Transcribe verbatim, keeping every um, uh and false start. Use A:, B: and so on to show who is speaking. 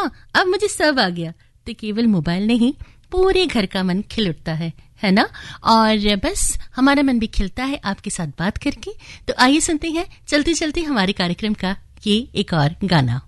A: हाँ अब मुझे सब आ गया, तो केवल मोबाइल नहीं पूरे घर का मन खिल उठता है, है ना? और बस हमारा मन भी खिलता है आपके साथ बात करके। तो आइए सुनते हैं चलते चलते हमारे कार्यक्रम का ये एक और गाना।